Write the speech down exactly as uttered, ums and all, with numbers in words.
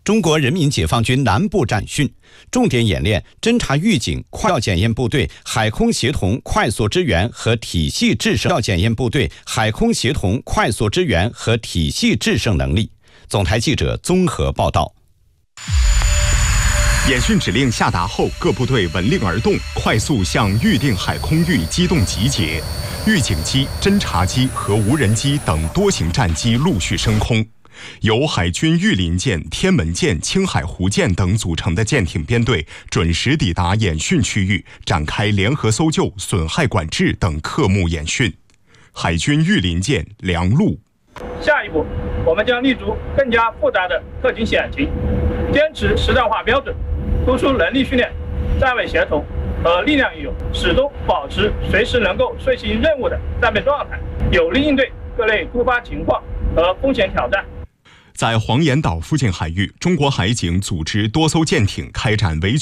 中国人民解放军南部战训，重点演练侦察预警快要检验部队海空协同快速支援和体系制胜要检验部队海空协同快速支援和体系制胜能力。总台记者综合报道。 演训指令下达后，各部队闻令而动，快速向预定海空域机动集结。预警机、侦察机和无人机等多型战机陆续升空。由海军御林舰、天门舰、青海湖舰等组成的舰艇编队准时抵达演训区域，展开联合搜救、损害管制等科目演训。海军御林舰梁陆。 下一步，我们将立足更加复杂的特警险情，坚持实战化标准，突出能力训练、战位协同和力量运用，始终保持随时能够遂行任务的战备状态，有力应对各类突发情况和风险挑战。 在黄岩岛附近海域，中国海警组织多艘舰艇开展围